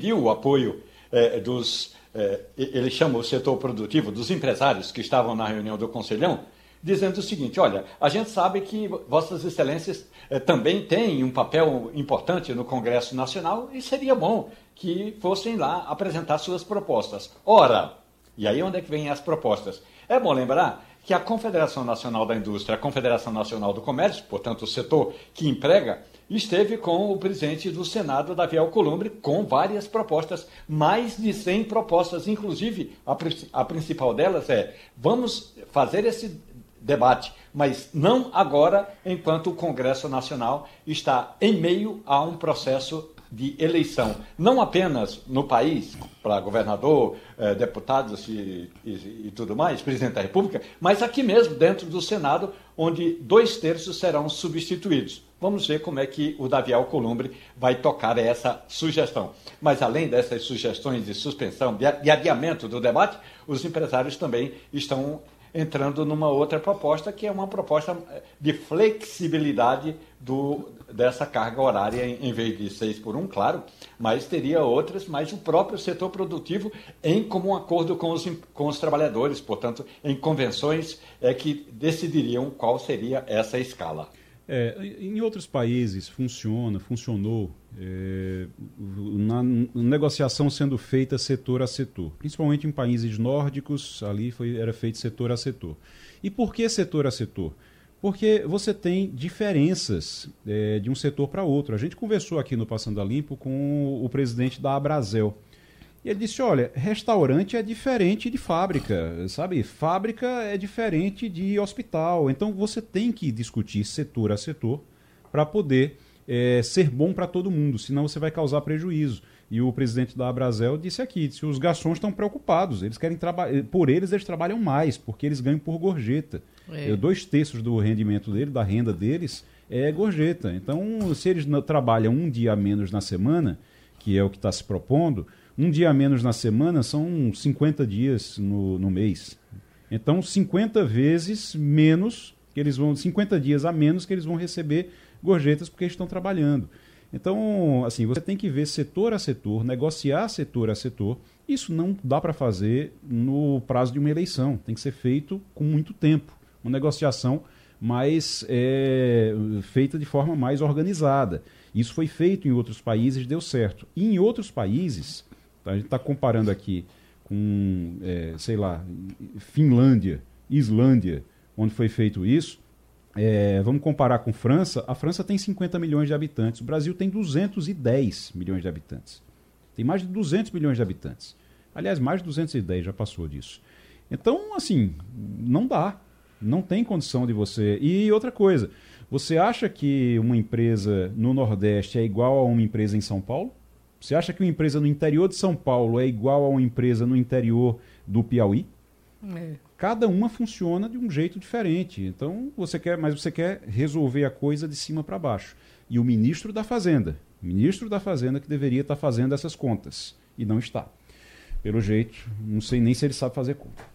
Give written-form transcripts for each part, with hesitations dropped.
pediu o apoio ele chama o setor produtivo, dos empresários que estavam na reunião do Conselhão, dizendo o seguinte: olha, a gente sabe que Vossas Excelências também têm um papel importante no Congresso Nacional e seria bom que fossem lá apresentar suas propostas. Ora, e aí onde é que vêm as propostas? É bom lembrar que a Confederação Nacional da Indústria, a Confederação Nacional do Comércio, portanto o setor que emprega, esteve com o presidente do Senado, Davi Alcolumbre, com várias propostas, mais de 100 propostas, inclusive a principal delas é: vamos fazer esse debate, mas não agora, enquanto o Congresso Nacional está em meio a um processo de eleição, não apenas no país, para governador, deputados e tudo mais, presidente da República, mas aqui mesmo, dentro do Senado, onde 2/3 serão substituídos. Vamos ver como é que o Davi Alcolumbre vai tocar essa sugestão. Mas, além dessas sugestões de suspensão, de adiamento do debate, os empresários também estão entrando numa outra proposta, que é uma proposta de flexibilidade dessa carga horária, em vez de 6/1, claro, mas teria outras, mas o próprio setor produtivo, em comum acordo com os trabalhadores, portanto, em convenções, que decidiriam qual seria essa escala. Em outros países funcionou na negociação sendo feita setor a setor, principalmente em países nórdicos, ali era feito setor a setor. E por que setor a setor? Porque você tem diferenças de um setor para outro. A gente conversou aqui no Passando a Limpo com o presidente da Abrazel. E ele disse: olha, restaurante é diferente de fábrica, sabe? Fábrica é diferente de hospital. Então você tem que discutir setor a setor para poder ser bom para todo mundo, senão você vai causar prejuízo. E o presidente da Abrazel disse aqui: os garçons estão preocupados, eles querem trabalhar, por eles trabalham mais, porque eles ganham por gorjeta. 2/3 do rendimento dele, da renda deles, é gorjeta. Então, se eles trabalham um dia a menos na semana, que é o que está se propondo, um dia a menos na semana são 50 dias no mês. Então, 50 vezes menos, 50 dias a menos que eles vão receber gorjetas porque eles estão trabalhando. Então, assim, você tem que ver setor a setor, negociar setor a setor. Isso não dá para fazer no prazo de uma eleição. Tem que ser feito com muito tempo. Uma negociação mais feita de forma mais organizada. Isso foi feito em outros países, deu certo. E em outros países, a gente está comparando aqui com, Finlândia, Islândia, onde foi feito isso. Vamos comparar com França. A França tem 50 milhões de habitantes. O Brasil tem 210 milhões de habitantes. Tem mais de 200 milhões de habitantes. Aliás, mais de 210, já passou disso. Então, assim, não dá. Não tem condição de você... E outra coisa, você acha que uma empresa no Nordeste é igual a uma empresa em São Paulo? Você acha que uma empresa no interior de São Paulo é igual a uma empresa no interior do Piauí? Cada uma funciona de um jeito diferente. Então, você quer resolver a coisa de cima para baixo. E o ministro da Fazenda que deveria estar fazendo essas contas, e não está. Pelo jeito, não sei nem se ele sabe fazer conta.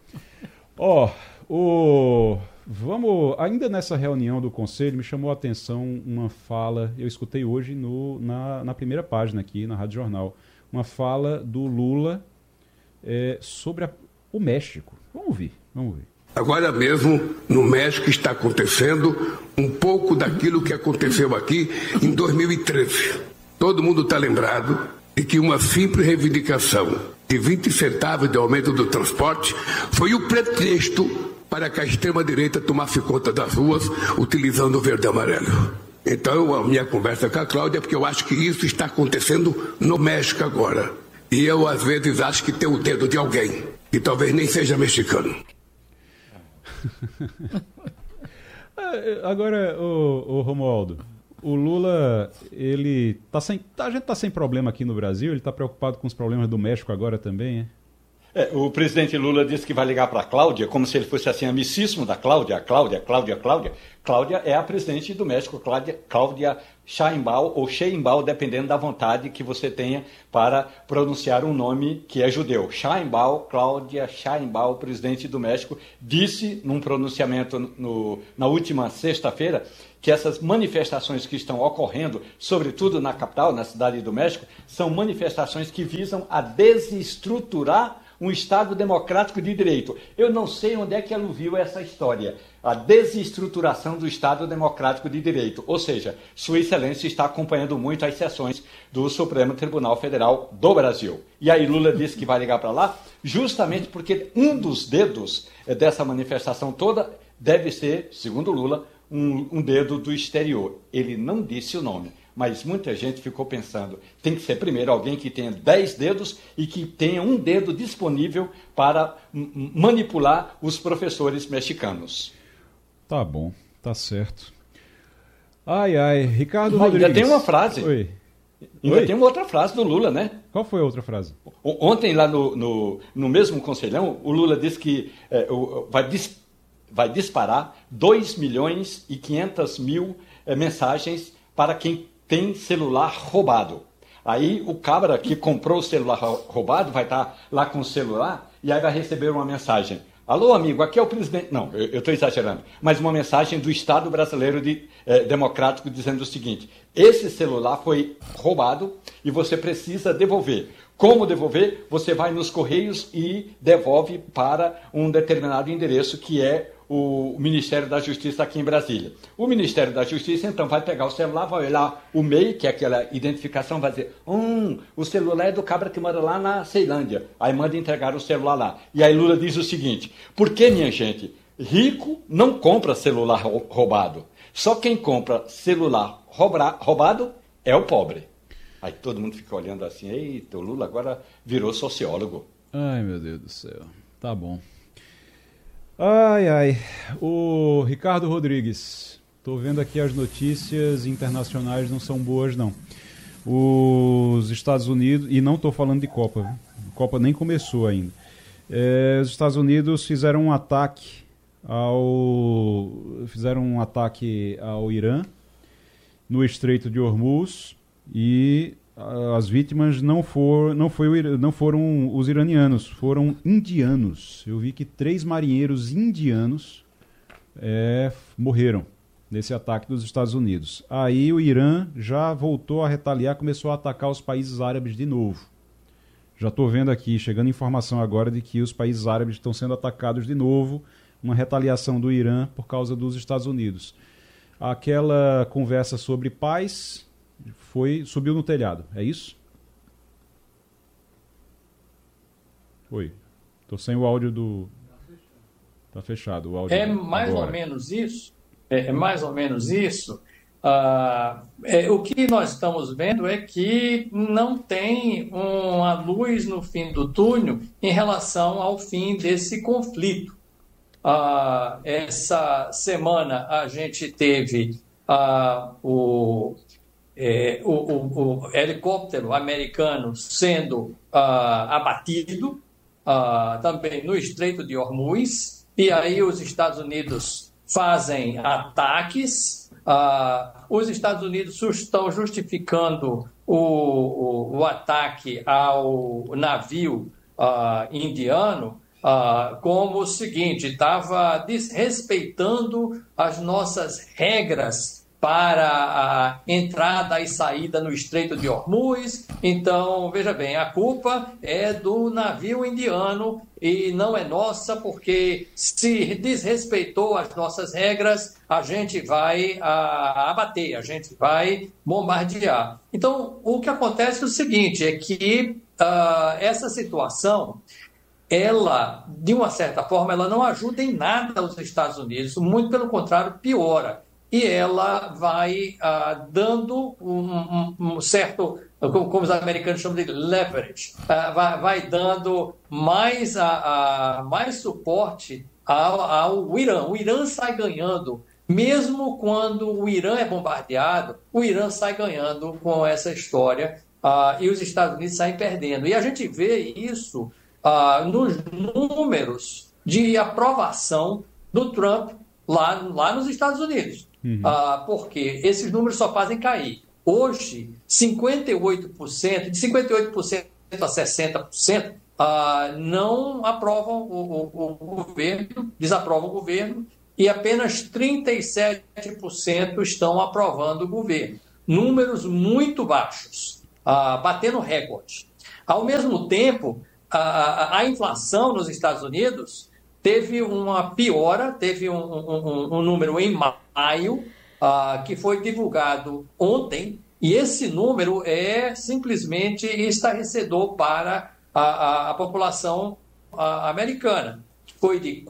Vamos, ainda nessa reunião do Conselho, me chamou a atenção uma fala, eu escutei hoje na primeira página aqui, na Rádio Jornal, uma fala do Lula sobre o México. Vamos ouvir. Agora mesmo, no México, está acontecendo um pouco daquilo que aconteceu aqui em 2013. Todo mundo está lembrado de que uma simples reivindicação de 20 centavos de aumento do transporte foi o pretexto para que a extrema-direita tomasse conta das ruas utilizando o verde e amarelo. Então, a minha conversa com a Cláudia é porque eu acho que isso está acontecendo no México agora. E eu, às vezes, acho que tem o dedo de alguém, que talvez nem seja mexicano. Agora, o Romualdo, o Lula, a gente está sem problema aqui no Brasil, ele está preocupado com os problemas do México agora também, O presidente Lula disse que vai ligar para a Cláudia, como se ele fosse assim, amicíssimo da Cláudia. Cláudia é a presidente do México, Cláudia Sheinbaum ou Sheinbaum, dependendo da vontade que você tenha para pronunciar um nome que é judeu. Cláudia Sheinbaum, presidente do México, disse num pronunciamento na última sexta-feira que essas manifestações que estão ocorrendo, sobretudo na capital, na cidade do México, são manifestações que visam a desestruturar um Estado democrático de direito. Eu não sei onde é que ela ouviu essa história, a desestruturação do Estado democrático de direito. Ou seja, Sua Excelência está acompanhando muito as sessões do Supremo Tribunal Federal do Brasil. E aí Lula disse que vai ligar para lá, justamente porque um dos dedos dessa manifestação toda deve ser, segundo Lula, um dedo do exterior. Ele não disse o nome, mas muita gente ficou pensando, tem que ser primeiro alguém que tenha 10 dedos e que tenha um dedo disponível para manipular os professores mexicanos. Tá bom, tá certo. Ricardo Rodrigues. Ainda tem uma frase. Oi. Ainda tem uma outra frase do Lula, né? Qual foi a outra frase? Ontem, lá no mesmo conselhão, o Lula disse que vai disparar 2.500.000 mensagens para quem tem celular roubado. Aí o cabra que comprou o celular roubado vai estar lá com o celular e aí vai receber uma mensagem. Alô, amigo, aqui é o presidente... Não, eu estou exagerando. Mas uma mensagem do Estado brasileiro democrático dizendo o seguinte: esse celular foi roubado e você precisa devolver. Como devolver? Você vai nos Correios e devolve para um determinado endereço que é o Ministério da Justiça aqui em Brasília. O Ministério da Justiça, então, vai pegar o celular, vai olhar o MEI, que é aquela identificação, vai dizer, o celular é do cabra que mora lá na Ceilândia. Aí manda entregar o celular lá. E aí Lula diz o seguinte: por que, minha gente? Rico não compra celular roubado. Só quem compra celular roubado é o pobre. Aí todo mundo fica olhando assim, eita, o Lula agora virou sociólogo. Ai, meu Deus do céu. Tá bom. O Ricardo Rodrigues, estou vendo aqui as notícias internacionais, não são boas não. Os Estados Unidos, e não estou falando de Copa, viu? A Copa nem começou ainda. Os Estados Unidos fizeram um ataque ao Irã no Estreito de Hormuz e as vítimas não foram os iranianos, foram indianos. Eu vi que 3 marinheiros indianos morreram nesse ataque dos Estados Unidos. Aí o Irã já voltou a retaliar, começou a atacar os países árabes de novo. Já estou vendo aqui, chegando informação agora de que os países árabes estão sendo atacados de novo, uma retaliação do Irã por causa dos Estados Unidos. Aquela conversa sobre paz subiu no telhado, é isso? Oi, estou sem o áudio do... Está fechado o áudio. É mais ou menos isso. É mais ou menos isso. O que nós estamos vendo é que não tem uma luz no fim do túnel em relação ao fim desse conflito. Essa semana a gente teve o helicóptero americano sendo abatido também no Estreito de Hormuz, e aí os Estados Unidos fazem ataques. Os Estados Unidos estão justificando o ataque ao navio indiano como o seguinte: estava desrespeitando as nossas regras para a entrada e saída no Estreito de Hormuz. Então, veja bem, a culpa é do navio indiano e não é nossa, porque se desrespeitou as nossas regras, a gente vai abater, a gente vai bombardear. Então, o que acontece é o seguinte, é que essa situação, ela, de uma certa forma, ela não ajuda em nada os Estados Unidos, muito pelo contrário, piora. E ela vai dando um certo, como os americanos chamam de leverage, vai dando mais suporte ao Irã. O Irã sai ganhando, mesmo quando o Irã é bombardeado, o Irã sai ganhando com essa história e os Estados Unidos saem perdendo. E a gente vê isso nos números de aprovação do Trump lá nos Estados Unidos. Porque esses números só fazem cair. Hoje, 58%, de 58% a 60%, não aprovam o governo, desaprovam o governo, e apenas 37% estão aprovando o governo. Números muito baixos, batendo recorde. Ao mesmo tempo, a inflação nos Estados Unidos teve uma piora, teve um número em maio, que foi divulgado ontem, e esse número é simplesmente estarrecedor para a população americana. Foi de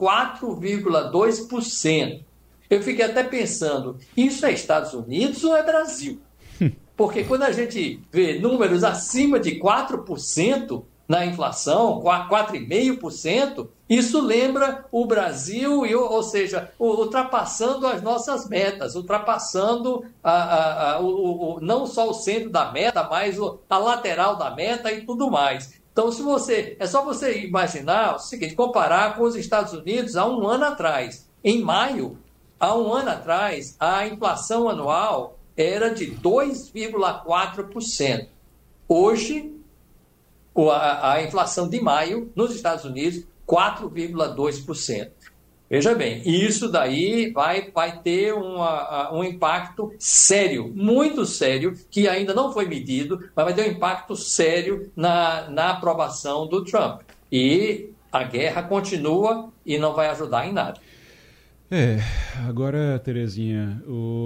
4,2%. Eu fiquei até pensando, isso é Estados Unidos ou é Brasil? Porque quando a gente vê números acima de 4% na inflação, 4,5%, isso lembra o Brasil, ou seja, ultrapassando as nossas metas, ultrapassando não só o centro da meta, mas a lateral da meta e tudo mais. Então, é só você imaginar o seguinte, comparar com os Estados Unidos há um ano atrás. Em maio, há um ano atrás, a inflação anual era de 2,4%. Hoje, a inflação de maio nos Estados Unidos, 4,2%. Veja bem, isso daí vai ter um impacto sério, muito sério, que ainda não foi medido, mas vai ter um impacto sério na aprovação do Trump. E a guerra continua e não vai ajudar em nada. Agora, Terezinha,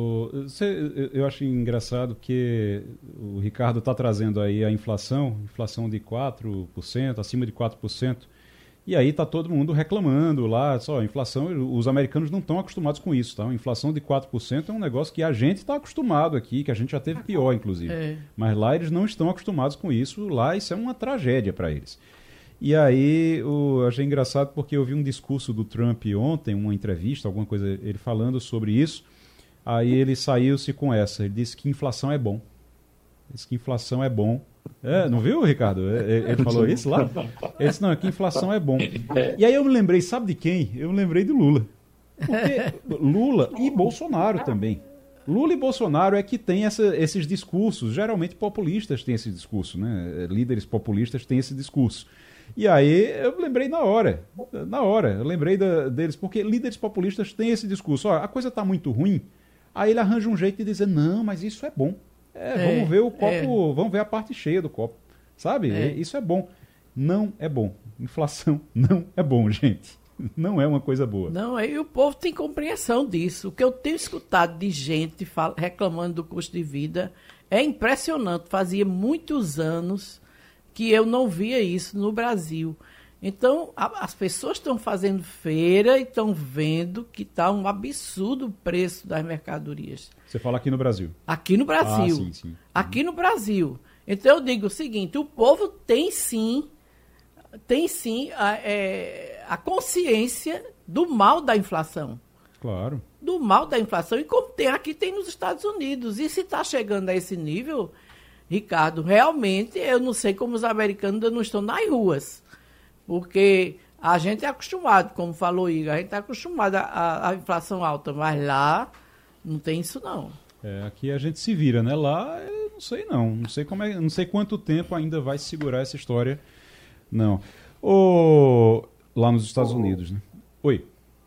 eu acho engraçado que o Ricardo está trazendo aí a inflação de 4%, acima de 4%, e aí está todo mundo reclamando lá, só a inflação, os americanos não estão acostumados com isso, tá? A inflação de 4% é um negócio que a gente está acostumado aqui, que a gente já teve pior, inclusive. Mas lá eles não estão acostumados com isso, lá isso é uma tragédia para eles. E aí eu achei engraçado porque eu vi um discurso do Trump ontem, uma entrevista, alguma coisa, ele falando sobre isso, aí ele saiu-se com essa, ele disse que inflação é bom. Disse que inflação é bom. Não viu, Ricardo? Ele falou isso lá? Ele disse, não, que inflação é bom. E aí eu me lembrei, sabe de quem? Eu me lembrei do Lula. Porque Lula e Bolsonaro também. Lula e Bolsonaro é que tem esses discursos, geralmente populistas têm esse discurso, né? Líderes populistas têm esse discurso. E aí eu lembrei na hora, eu lembrei deles, porque líderes populistas têm esse discurso, a coisa está muito ruim, aí ele arranja um jeito de dizer, não, mas isso é bom, vamos ver o copo, vamos ver a parte cheia do copo, sabe? Isso é bom. Não é bom, inflação não é bom, gente, não é uma coisa boa. Não, e o povo tem compreensão disso, o que eu tenho escutado de gente reclamando do custo de vida é impressionante, fazia muitos anos que eu não via isso no Brasil. Então, as pessoas estão fazendo feira e estão vendo que está um absurdo o preço das mercadorias. Você fala aqui no Brasil? Aqui no Brasil. Sim, sim. Aqui no Brasil. Então, eu digo o seguinte, o povo tem sim a consciência do mal da inflação. Claro. Do mal da inflação. E como aqui tem nos Estados Unidos. E se está chegando a esse nível, Ricardo, realmente eu não sei como os americanos ainda não estão nas ruas, porque a gente é acostumado, como falou Igor, a gente é acostumado à inflação alta, mas lá não tem isso não. Aqui a gente se vira, né? Lá eu não sei não sei como não sei quanto tempo ainda vai segurar essa história, não. Lá nos Estados Unidos, né? Oi.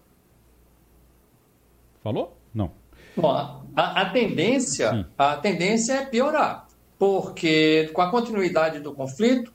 Falou? Não. Bom, a tendência é piorar. Porque, com a continuidade do conflito,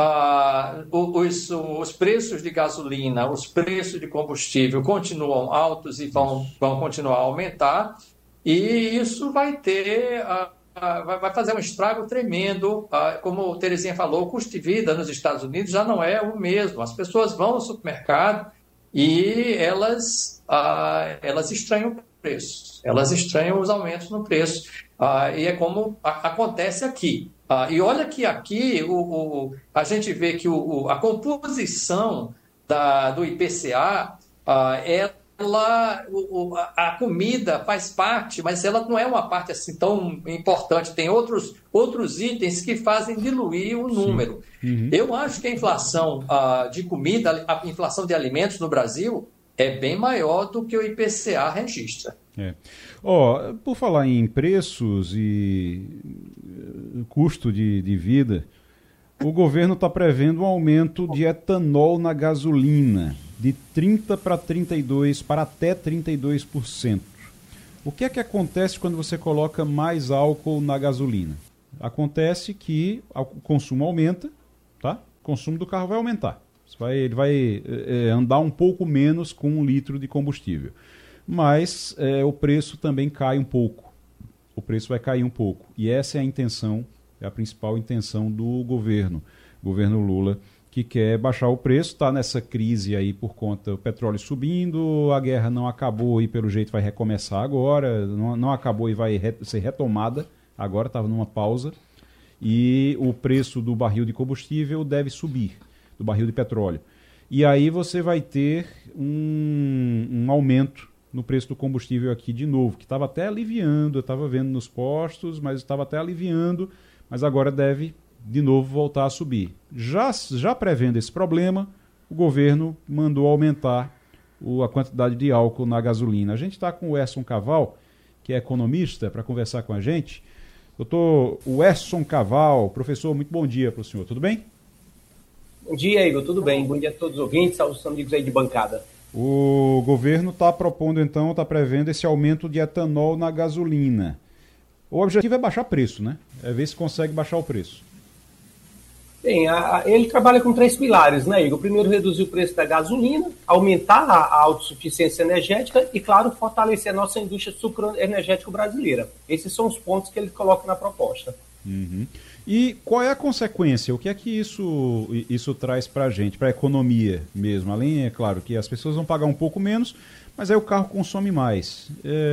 os preços de gasolina, os preços de combustível continuam altos e vão continuar a aumentar, e isso vai fazer um estrago tremendo. Como a Terezinha falou, o custo de vida nos Estados Unidos já não é o mesmo. As pessoas vão ao supermercado e elas estranham o preço, elas estranham os aumentos no preço. E é como acontece aqui. E olha que aqui a gente vê que a composição do IPCA, a comida faz parte, mas ela não é uma parte assim tão importante. Tem outros itens que fazem diluir o número. Uhum. Eu acho que a inflação de comida, a inflação de alimentos no Brasil é bem maior do que o IPCA registra. Por falar em preços e custo de vida, o governo está prevendo um aumento de etanol na gasolina de 30% para até 32%. O que é que acontece quando você coloca mais álcool na gasolina? Acontece que o consumo aumenta, tá? O consumo do carro vai aumentar. Ele vai andar um pouco menos com 1 litro de combustível. Mas o preço também cai um pouco. O preço vai cair um pouco. E essa é a intenção, é a principal intenção do governo Lula, que quer baixar o preço. Está nessa crise aí por conta do petróleo subindo, a guerra não acabou e pelo jeito vai recomeçar agora, não acabou e vai ser retomada, agora estava numa pausa. E o preço do barril de combustível deve subir, do barril de petróleo. E aí você vai ter um aumento no preço do combustível aqui de novo, que estava até aliviando, eu estava vendo nos postos, mas estava até aliviando, mas agora deve de novo voltar a subir. Já prevendo esse problema, o governo mandou aumentar a quantidade de álcool na gasolina. A gente está com o Werson Caval, que é economista, para conversar com a gente. Doutor Werson Caval, professor, muito bom dia para o senhor, tudo bem? Bom dia, Igor, tudo bem? Bom dia a todos os ouvintes, aos amigos aí de bancada. O governo está propondo, então, está prevendo esse aumento de etanol na gasolina. O objetivo é baixar preço, né? É ver se consegue baixar o preço. Bem, ele trabalha com 3 pilares, né, Igor? Primeiro, reduzir o preço da gasolina, aumentar a autossuficiência energética e, claro, fortalecer a nossa indústria sucroenergética brasileira. Esses são os pontos que ele coloca na proposta. Uhum. E qual é a consequência? O que é que isso traz para a gente, para a economia mesmo? Além, é claro, que as pessoas vão pagar um pouco menos, mas aí o carro consome mais.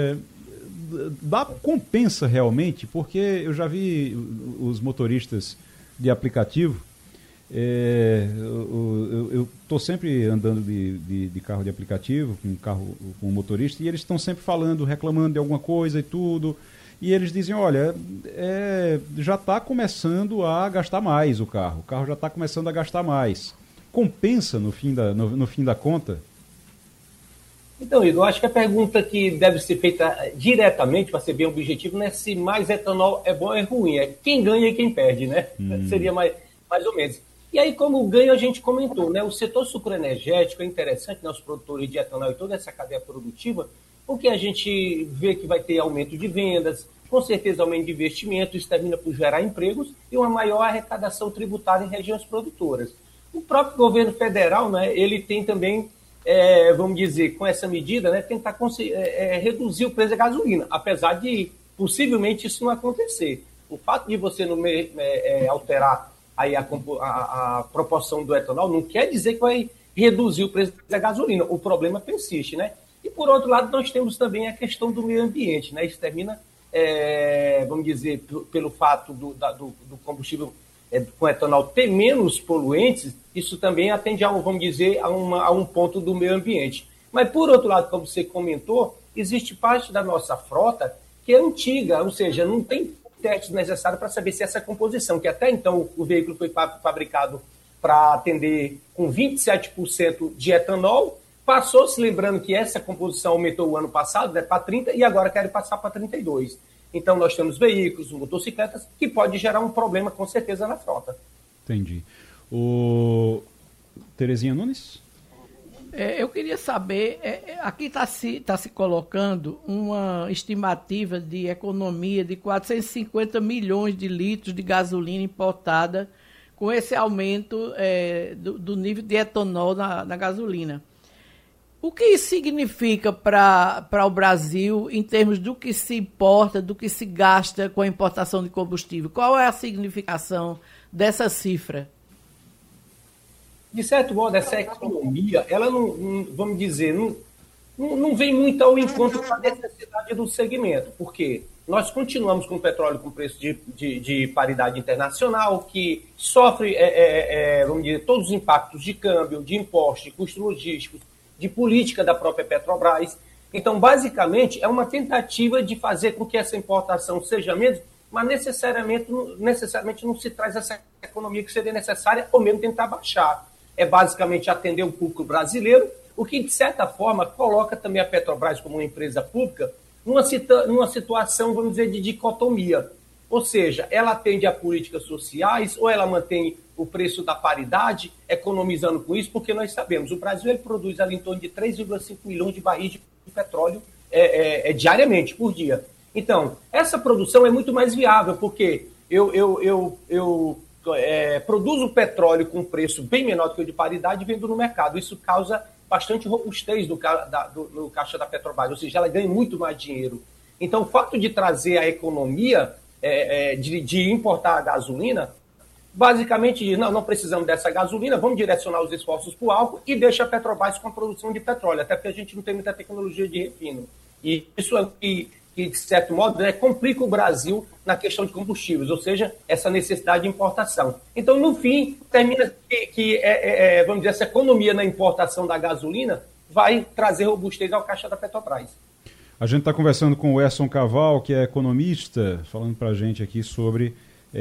Compensa realmente? Porque eu já vi os motoristas de aplicativo, eu estou sempre andando de carro de aplicativo, com motorista, e eles estão sempre falando, reclamando de alguma coisa e tudo. E eles dizem, olha, já está começando a gastar mais o carro já está começando a gastar mais. Compensa no fim da conta? Então, Igor, acho que a pergunta que deve ser feita diretamente, para ser bem objetivo, não é se mais etanol é bom ou é ruim, é quem ganha e quem perde, né? Seria mais ou menos. E aí, como ganho, a gente comentou, né? O setor sucroenergético é interessante, né? Os produtores de etanol e toda essa cadeia produtiva, porque a gente vê que vai ter aumento de vendas, com certeza aumento de investimento, isso termina por gerar empregos e uma maior arrecadação tributária em regiões produtoras. O próprio governo federal, né, ele tem também, vamos dizer, com essa medida, né, tentar reduzir o preço da gasolina, apesar de possivelmente isso não acontecer. O fato de você não alterar aí a proporção do etanol não quer dizer que vai reduzir o preço da gasolina. O problema persiste, né? E, por outro lado, nós temos também a questão do meio ambiente, né? Isso termina, vamos dizer, pelo fato do combustível com etanol ter menos poluentes, isso também atende, vamos dizer, a um ponto do meio ambiente. Mas, por outro lado, como você comentou, existe parte da nossa frota que é antiga, ou seja, não tem testes necessários para saber se essa composição, que até então o veículo foi fabricado para atender com 27% de etanol, passou se lembrando que essa composição aumentou o ano passado, né, para 30%, e agora querem passar para 32%. Então, nós temos veículos, motocicletas, que pode gerar um problema, com certeza, na frota. Entendi. Terezinha Nunes? Eu queria saber, aqui está se colocando uma estimativa de economia de 450 milhões de litros de gasolina importada com esse aumento do nível de etanol na gasolina. O que isso significa para o Brasil em termos do que se importa, do que se gasta com a importação de combustível? Qual é a significação dessa cifra? De certo modo, essa economia, ela não vamos dizer, não vem muito ao encontro da necessidade do segmento, porque nós continuamos com o petróleo com preço de paridade internacional, que sofre, vamos dizer, todos os impactos de câmbio, de impostos, de custos logísticos, de política da própria Petrobras. Então, basicamente, é uma tentativa de fazer com que essa importação seja menos, mas necessariamente não se traz essa economia que seria necessária, ou mesmo tentar baixar. É basicamente atender o público brasileiro, o que, de certa forma, coloca também a Petrobras como uma empresa pública numa situação, vamos dizer, de dicotomia. Ou seja, ela atende a políticas sociais ou ela mantém o preço da paridade, economizando com isso, porque nós sabemos, o Brasil ele produz ali em torno de 3,5 milhões de barris de petróleo diariamente, por dia. Então, essa produção é muito mais viável, porque eu produzo o petróleo com um preço bem menor do que o de paridade e vendo no mercado. Isso causa bastante robustez no caixa da Petrobras, ou seja, ela ganha muito mais dinheiro. Então, o fato de trazer a economia, de importar a gasolina, basicamente diz, não precisamos dessa gasolina, vamos direcionar os esforços para o álcool e deixa a Petrobras com a produção de petróleo, até porque a gente não tem muita tecnologia de refino. E isso é que de certo modo, complica o Brasil na questão de combustíveis, ou seja, essa necessidade de importação. Então, no fim, termina que vamos dizer, essa economia na importação da gasolina vai trazer robustez ao caixa da Petrobras. A gente está conversando com o Edson Caval, que é economista, falando para a gente aqui sobre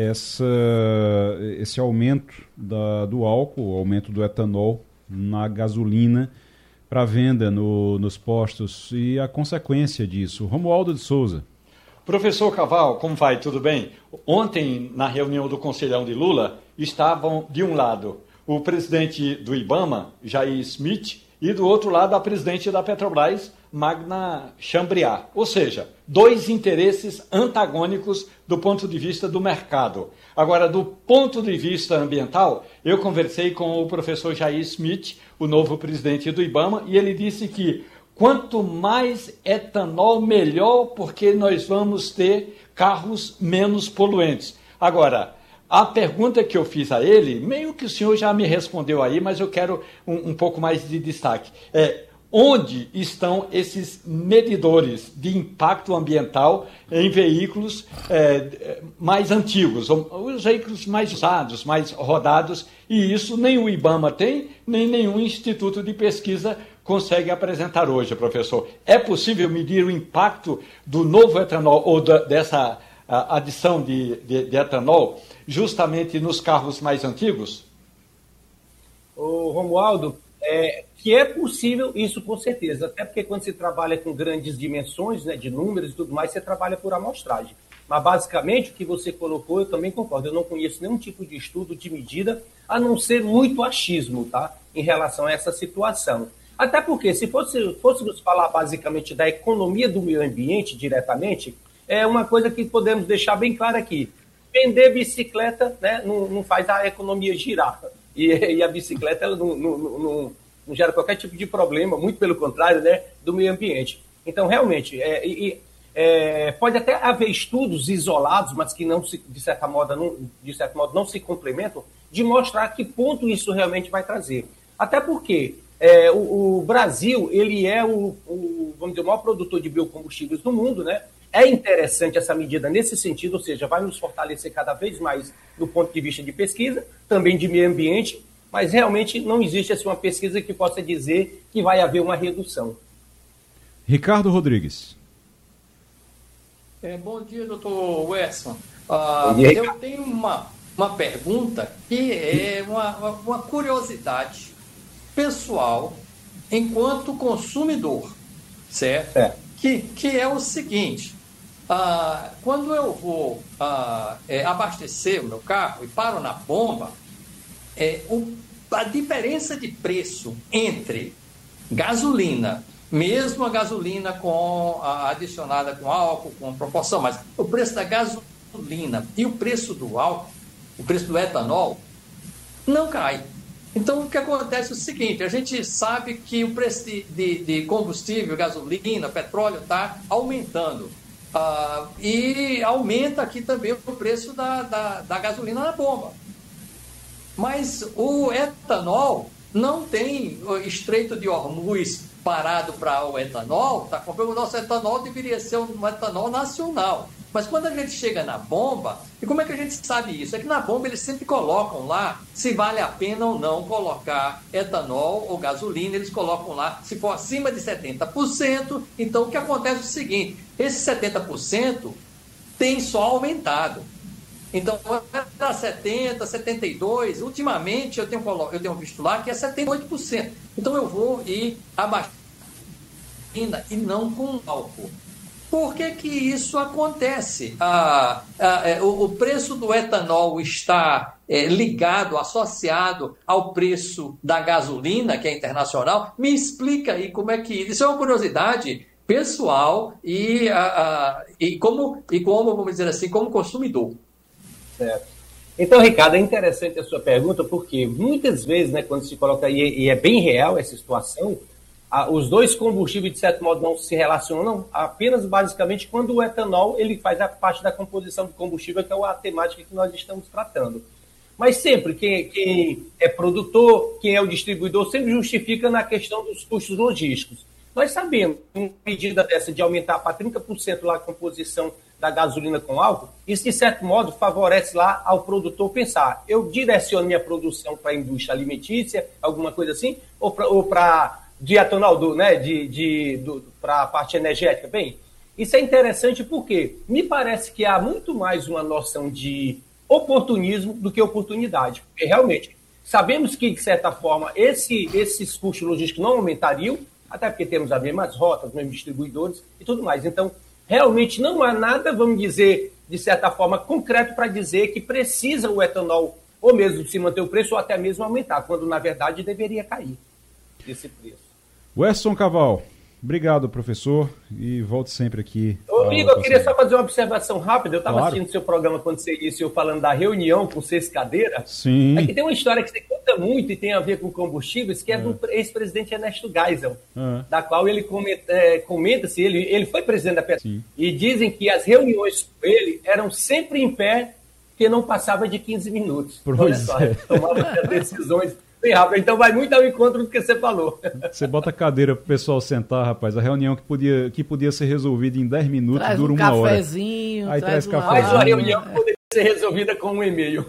esse aumento do álcool, o aumento do etanol na gasolina para venda nos postos e a consequência disso. Romualdo de Souza. Professor Caval, como vai? Tudo bem? Ontem, na reunião do Conselhão de Lula, estavam, de um lado, o presidente do IBAMA, Jair Smith, e do outro lado, a presidente da Petrobras, Magda Chambriard. Ou seja, dois interesses antagônicos do ponto de vista do mercado. Agora, do ponto de vista ambiental, eu conversei com o professor Jair Smith, o novo presidente do IBAMA, e ele disse que quanto mais etanol, melhor, porque nós vamos ter carros menos poluentes. Agora, a pergunta que eu fiz a ele, meio que o senhor já me respondeu aí, mas eu quero um pouco mais de destaque. Onde estão esses medidores de impacto ambiental em veículos mais antigos, os veículos mais usados, mais rodados, e isso nem o IBAMA tem, nem nenhum instituto de pesquisa consegue apresentar hoje, professor. É possível medir o impacto do novo etanol ou dessa adição de etanol justamente nos carros mais antigos? Ô, Romualdo, que é possível isso com certeza, até porque quando você trabalha com grandes dimensões, né, de números e tudo mais, você trabalha por amostragem. Mas basicamente o que você colocou, eu também concordo, eu não conheço nenhum tipo de estudo de medida, a não ser muito achismo, tá, em relação a essa situação. Até porque se fôssemos falar basicamente da economia do meio ambiente diretamente, é uma coisa que podemos deixar bem claro aqui. Vender bicicleta, né, não faz a economia girar. E a bicicleta ela não gera qualquer tipo de problema, muito pelo contrário, né, do meio ambiente. Então, realmente, pode até haver estudos isolados, mas que não se, de certo modo não se complementam, de mostrar a que ponto isso realmente vai trazer. Até porque o Brasil ele é vamos dizer, o maior produtor de biocombustíveis do mundo, né? É interessante essa medida nesse sentido, ou seja, vai nos fortalecer cada vez mais do ponto de vista de pesquisa, também de meio ambiente, mas realmente não existe assim, uma pesquisa que possa dizer que vai haver uma redução. Ricardo Rodrigues. Bom dia, doutor Wesson. dia, eu tenho uma pergunta que é uma curiosidade pessoal enquanto consumidor, certo? Que é o seguinte, quando eu vou abastecer o meu carro e paro na bomba, a diferença de preço entre gasolina, mesmo a gasolina adicionada com álcool, com proporção, mas o preço da gasolina e o preço do álcool, o preço do etanol, não cai. Então, o que acontece é o seguinte, a gente sabe que o preço de combustível, gasolina, petróleo está aumentando. E aumenta aqui também o preço da gasolina na bomba. Mas o etanol não tem o Estreito de Hormuz parado para o etanol, tá? O nosso etanol deveria ser um etanol nacional. Mas quando a gente chega na bomba, e como é que a gente sabe isso? É que na bomba eles sempre colocam lá se vale a pena ou não colocar etanol ou gasolina, eles colocam lá, se for acima de 70%, então o que acontece é o seguinte, esse 70% tem só aumentado. Então, era 70%, 72%, ultimamente eu tenho visto lá que é 78%. Então eu vou ir abaixo e não com álcool. Por que que isso acontece? O preço do etanol está ligado, associado ao preço da gasolina, que é internacional. Me explica aí como é que... Isso é uma curiosidade pessoal e como, vamos dizer assim, como consumidor. Certo. Então, Ricardo, é interessante a sua pergunta, porque muitas vezes, né, quando se coloca, e é bem real essa situação, os dois combustíveis, de certo modo, não se relacionam apenas, basicamente, quando o etanol ele faz a parte da composição do combustível, que é a temática que nós estamos tratando. Mas sempre, quem é produtor, quem é o distribuidor, sempre justifica na questão dos custos logísticos. Nós sabemos, uma medida dessa de aumentar para 30% lá a composição da gasolina com álcool, isso, de certo modo, favorece lá ao produtor pensar, eu direciono minha produção para a indústria alimentícia, alguma coisa assim, ou para de etanol, para a parte energética. Bem, isso é interessante porque me parece que há muito mais uma noção de oportunismo do que oportunidade. Porque, realmente, sabemos que, de certa forma, esses custos logísticos não aumentariam, até porque temos as mesmas rotas, os mesmos distribuidores e tudo mais. Então, realmente não há nada, vamos dizer, de certa forma, concreto para dizer que precisa o etanol, ou mesmo se manter o preço, ou até mesmo aumentar, quando, na verdade, deveria cair esse preço. Werson Caval, obrigado, professor, e volte sempre aqui. Ô, Igor, eu queria só fazer uma observação rápida. Eu estava Claro. assistindo seu programa quando você iniciou falando da reunião com 6 cadeiras. Sim. Aqui tem uma história que você conta muito e tem a ver com combustíveis, que é do ex-presidente Ernesto Geisel, da qual ele comenta-se, ele foi presidente da Petrobras, e dizem que as reuniões com ele eram sempre em pé, que não passava de 15 minutos. Pois Olha só, é. tomava as decisões bem rápido. Então vai muito ao encontro do que você falou. Você bota a cadeira pro pessoal sentar, rapaz. A reunião que podia ser resolvida em 10 minutos Traz dura um uma hora. cafezinho, Aí traz uma cafezinho. Mas uma reunião poderia ser resolvida com um e-mail.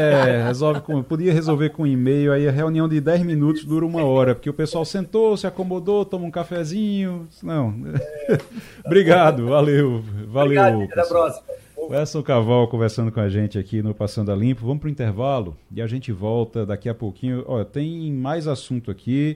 Podia resolver com e-mail, aí a reunião de 10 minutos dura uma hora, porque o pessoal sentou, se acomodou, toma um cafezinho. Não. Obrigado, valeu. Obrigado, até a pessoal. próxima. O Werson Caval conversando com a gente aqui no Passando a Limpo. Vamos para o intervalo e a gente volta daqui a pouquinho. Olha, tem mais assunto aqui.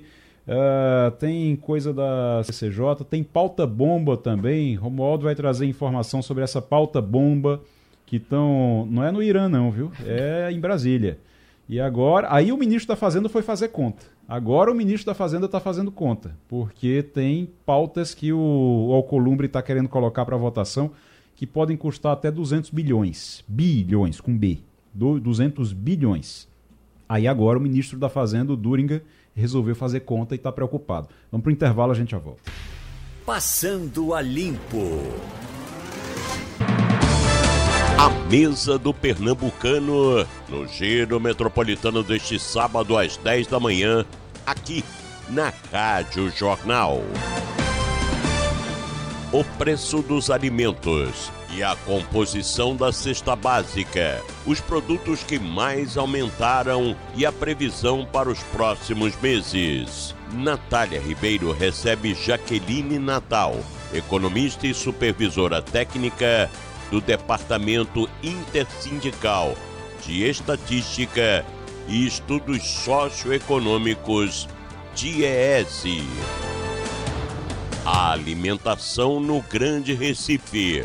Tem coisa da CCJ, tem pauta bomba também. Romualdo vai trazer informação sobre essa pauta bomba que estão... Não é no Irã não, viu? É em Brasília. E agora... Aí o ministro da Fazenda foi fazer conta. Agora o ministro da Fazenda está fazendo conta. Porque tem pautas que o Alcolumbre está querendo colocar para votação que podem custar até 200 bilhões. Bilhões, com B. 200 bilhões. Aí agora o ministro da Fazenda, o Duringer, resolveu fazer conta e está preocupado. Vamos para o intervalo, a gente já volta. Passando a Limpo. A mesa do pernambucano no Giro Metropolitano deste sábado às 10 da manhã, aqui na Rádio Jornal. O preço dos alimentos e a composição da cesta básica, os produtos que mais aumentaram e a previsão para os próximos meses. Natália Ribeiro recebe Jaqueline Natal, economista e supervisora técnica do Departamento Intersindical de Estatística e Estudos Socioeconômicos, DIEESE. A alimentação no Grande Recife.